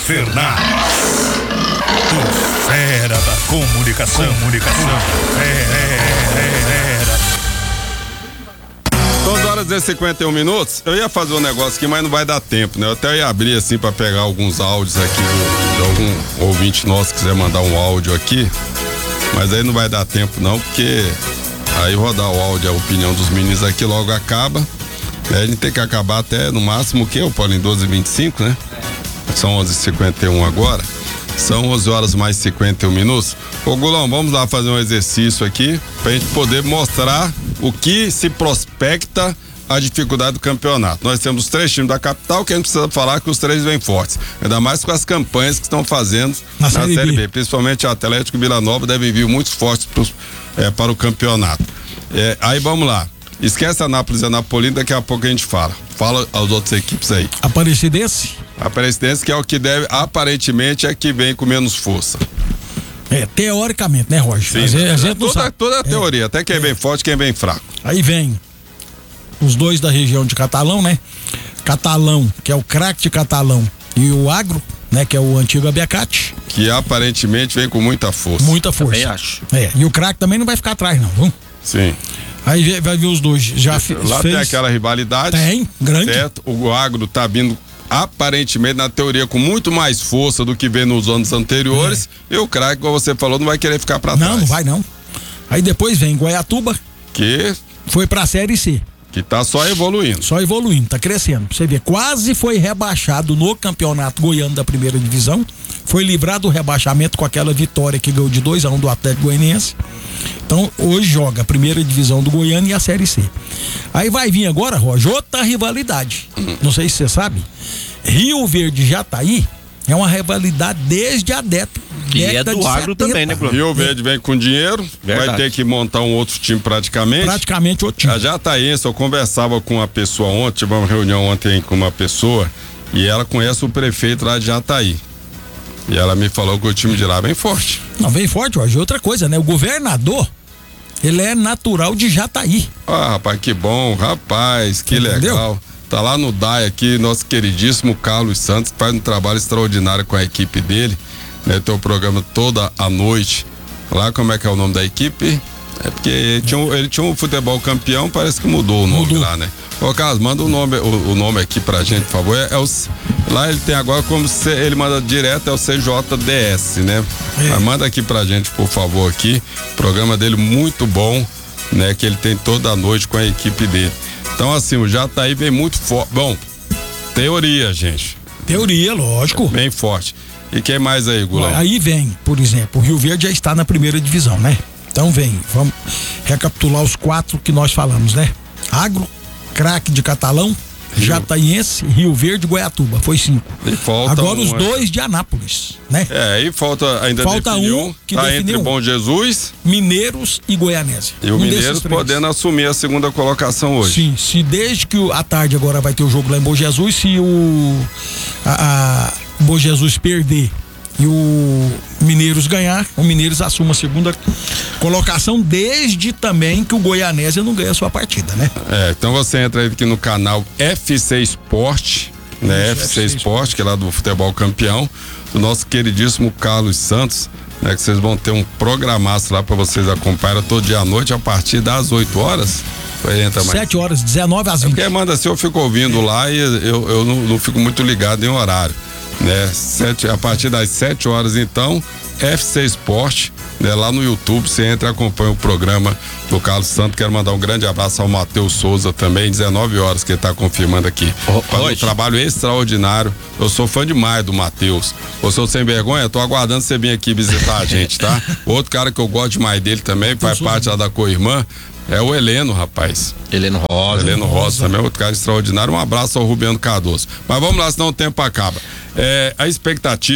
Fernandes, o fera da comunicação. Fera. 2 horas e 51 minutos. Eu ia fazer um negócio aqui, mas não vai dar tempo, né? Eu até ia abrir assim pra pegar alguns áudios aqui de algum ouvinte nosso que quiser mandar um áudio aqui. Mas aí não vai dar tempo não, porque aí rodar o áudio, a opinião dos meninos aqui logo acaba. A gente tem que acabar até no máximo o quê? O Paulinho, 12h25, né? São 11h51 agora. São 11 horas mais 51 minutos. Ô Gulão, vamos lá fazer um exercício aqui pra gente poder mostrar o que se prospecta a dificuldade do campeonato. Nós temos 3 times da capital que a gente precisa falar que os 3 vêm fortes. Ainda mais com as campanhas que estão fazendo na Série B. Principalmente o Atlético e Vila Nova devem vir muito fortes para o campeonato. Aí vamos lá. Esquece Anápolis e Anapolino, daqui a pouco a gente fala. Fala as outras equipes aí. Aparecidense, que é o que deve, aparentemente, é que vem com menos força. Teoricamente, né, Roger? Sim, a gente não sabe. Toda a teoria, até quem vem forte, quem vem fraco. Aí vem os 2 da região de Catalão, né? Catalão, que é o craque de Catalão, e o Agro, né? Que é o antigo Abacate. Que aparentemente vem com muita força. Muita força. Também acho. E o craque também não vai ficar atrás, não, viu? Sim. Aí vai ver os 2. Lá tem aquela rivalidade. Tem, grande. Certo? O Agro tá vindo aparentemente, na teoria, com muito mais força do que vem nos anos anteriores. E o craque, como você falou, não vai querer ficar pra trás. Não vai não. Aí depois vem Goiatuba, que foi pra Série C. Que tá só evoluindo. Tá crescendo. Você vê, quase foi rebaixado no Campeonato Goiano da primeira divisão. Foi livrado do rebaixamento com aquela vitória que ganhou de 2-1 do Atlético Goianiense. Então, hoje joga a primeira divisão do Goiano e a Série C. Aí vai vir agora, Roger, outra rivalidade. Não sei se você sabe. Rio Verde e Jataí é uma rivalidade desde a década E é do Agro 70. Também, né, Bruno? Rio Verde vem com dinheiro, verdade. Vai ter que montar um outro time praticamente. Praticamente outro time. A Jataíense, eu conversava com uma pessoa ontem, tive uma reunião ontem com uma pessoa, e ela conhece o prefeito lá de Jataí. E ela me falou que o time de lá vem forte. Não, vem forte, Roger. Outra coisa, né? O governador, ele é natural de Jataí. Ah, rapaz, que bom, rapaz, que entendeu? Legal. Tá lá no DAI aqui, nosso queridíssimo Carlos Santos, que faz um trabalho extraordinário com a equipe dele, né? Tem o programa toda a noite. Lá, como é que é o nome da equipe? É porque ele tinha um futebol campeão, parece que mudou o nome lá, né? Ô, Carlos, manda o nome aqui pra gente, por favor. Lá ele tem agora como ele manda direto, é o CJDS, né? Mas manda aqui pra gente, por favor, aqui. O programa dele muito bom, né? Que ele tem toda a noite com a equipe dele. Então, assim, o Jataí vem muito forte. Bom, teoria, gente. Teoria, lógico. Bem forte. E quem mais aí, Gulão? Aí vem, por exemplo, o Rio Verde já está na primeira divisão, né? Então vamos recapitular os 4 que nós falamos, né? Agro, craque de Catalão, Jataiense, Rio Verde e Goiatuba. Foi 5. Agora os 2 de Anápolis, né? Aí falta definir um que tá entre Bom Jesus, Mineiros e Goianésia. E o Mineiros podendo assumir a segunda colocação hoje. Sim, se desde que à tarde agora vai ter o jogo lá em Bom Jesus, se o Bom Jesus perder e o Mineiros ganhar, o Mineiros assume a segunda colocação, desde também que o Goianésia não ganha a sua partida, né? Então você entra aqui no canal FC Esporte, né? FC Esporte, que é lá do futebol campeão, do nosso queridíssimo Carlos Santos, né? Que vocês vão ter um programaço lá para vocês acompanharem todo dia à noite a partir das 8 horas. 7 horas, 19 às 20. Porque manda assim, eu fico ouvindo lá e eu não fico muito ligado em horário, né? A partir das 7 horas, então, FC Esporte, né? Lá no YouTube, você entra e acompanha o programa do Carlos Santos. Quero mandar um grande abraço ao Matheus Souza também, 19 horas que ele tá confirmando aqui. Faz um trabalho extraordinário. Eu sou fã demais do Matheus. Ô, seu sem vergonha, tô aguardando você vir aqui visitar a gente, tá? Outro cara que eu gosto demais dele também, faz parte lá da co-irmã, é o Heleno, rapaz. Heleno Rosa também, outro cara extraordinário. Um abraço ao Rubiano Cardoso. Mas vamos lá, senão o tempo acaba. A expectativa